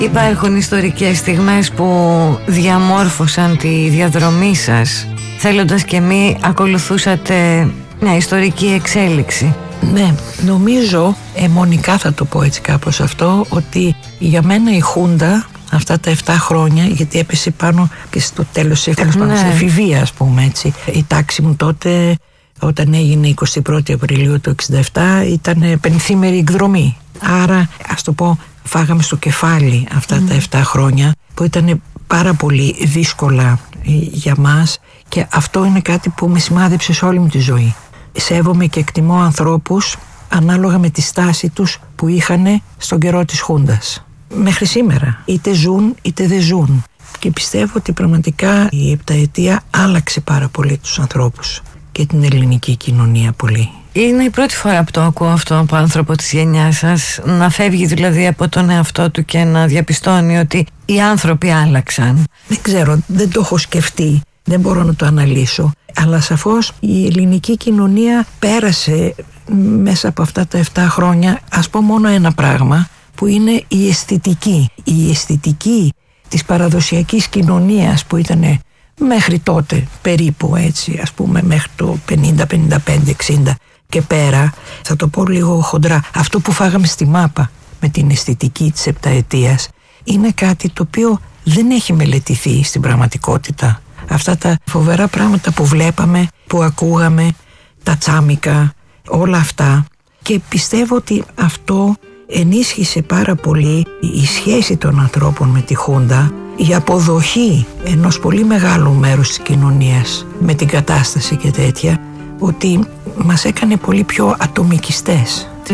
Υπάρχουν ιστορικές στιγμές που διαμόρφωσαν τη διαδρομή σας, θέλοντας και μη ακολουθούσατε μια ιστορική εξέλιξη? Ναι, νομίζω, αιμονικά θα το πω έτσι κάπως αυτό, ότι για μένα η Χούντα αυτά τα 7 χρόνια, γιατί έπεσε πάνω και στο τέλος της εφηβείας, ας πούμε έτσι. Η τάξη μου τότε, όταν έγινε 21η Απριλίου του 1967, ήταν πενθήμερη εκδρομή. Άρα, ας το πω, φάγαμε στο κεφάλι αυτά τα 7 χρόνια που ήταν πάρα πολύ δύσκολα για μας, και αυτό είναι κάτι που με σημάδεψε σε όλη μου τη ζωή. Σέβομαι και εκτιμώ ανθρώπους ανάλογα με τη στάση τους που είχαν στον καιρό της Χούντας. Μέχρι σήμερα, είτε ζουν είτε δεν ζουν. Και πιστεύω ότι πραγματικά η επταετία άλλαξε πάρα πολύ τους ανθρώπους και την ελληνική κοινωνία πολύ. Είναι η πρώτη φορά που το ακούω αυτό από άνθρωπο της γενιάς σας, να φεύγει δηλαδή από τον εαυτό του και να διαπιστώνει ότι οι άνθρωποι άλλαξαν. Δεν ξέρω, δεν το έχω σκεφτεί, δεν μπορώ να το αναλύσω, αλλά σαφώς η ελληνική κοινωνία πέρασε μέσα από αυτά τα 7 χρόνια, ας πω μόνο ένα πράγμα, που είναι η αισθητική. Η αισθητική της παραδοσιακής κοινωνίας που ήταν μέχρι τότε περίπου έτσι, ας πούμε μέχρι το 50, 55, 60 και πέρα, θα το πω λίγο χοντρά, αυτό που φάγαμε στη μάπα με την αισθητική της επταετίας είναι κάτι το οποίο δεν έχει μελετηθεί στην πραγματικότητα. Αυτά τα φοβερά πράγματα που βλέπαμε, που ακούγαμε, τα τσάμικα, όλα αυτά, και πιστεύω ότι αυτό ενίσχυσε πάρα πολύ η σχέση των ανθρώπων με τη Χούντα, η αποδοχή ενός πολύ μεγάλου μέρους της κοινωνίας με την κατάσταση και τέτοια, ότι μας έκανε πολύ πιο ατομικιστές.